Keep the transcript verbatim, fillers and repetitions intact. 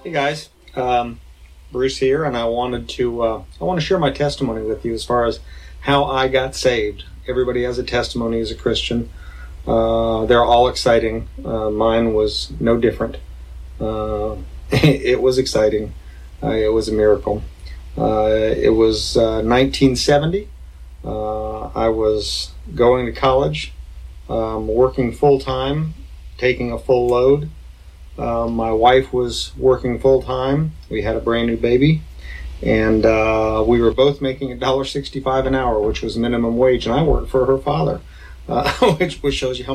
Hey guys, um, Bruce here, and I wanted to uh, I want to share my testimony with you as far as how I got saved. Everybody has a testimony as a Christian. Uh, they're all exciting. Uh, mine was no different. Uh, it was exciting. Uh, it was a miracle. Uh, it was uh, nineteen seventy. Uh, I was going to college, um, working full time, taking a full load. Uh, my wife was working full-time. We had a brand new baby, and uh, we were both making one dollar sixty-five an hour, which was minimum wage, and I worked for her father, uh, which, which shows you how